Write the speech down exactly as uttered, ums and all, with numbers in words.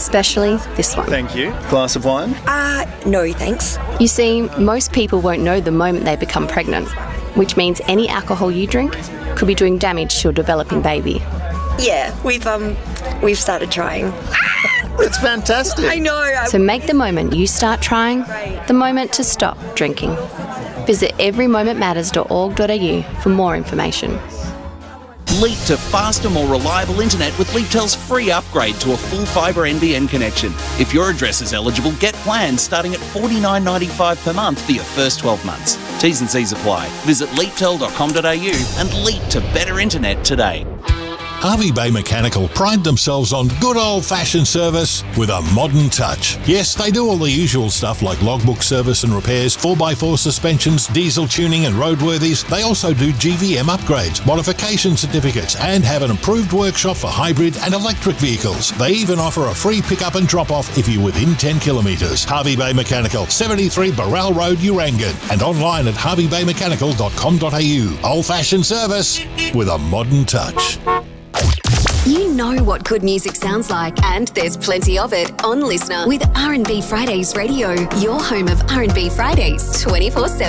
especially this one. Thank you. Glass of wine? Uh, no thanks. You see, most people won't know the moment they become pregnant, which means any alcohol you drink could be doing damage to your developing baby. Yeah, we've um, we've started trying. That's fantastic. I know. So make the moment you start trying the moment to stop drinking. Visit every moment matters dot org dot a u for more information. Leap to faster, more reliable internet with Leaptel's free upgrade to a full fibre N B N connection. If your address is eligible, get plans starting at forty-nine ninety-five per month for your first twelve months. T's and C's apply. Visit leaptel dot com dot a u and leap to better internet today. Hervey Bay Mechanical pride themselves on good old-fashioned service with a modern touch. Yes, they do all the usual stuff like logbook service and repairs, four by four suspensions, diesel tuning and roadworthies. They also do G V M upgrades, modification certificates and have an approved workshop for hybrid and electric vehicles. They even offer a free pick-up and drop-off if you're within ten kilometres. Hervey Bay Mechanical, seventy-three Burrell Road, Urangan, and online at hervey bay mechanical dot com dot a u. Old-fashioned service with a modern touch. You know what good music sounds like, and there's plenty of it on Listener with R and B Fridays Radio, your home of R and B Fridays twenty-four seven.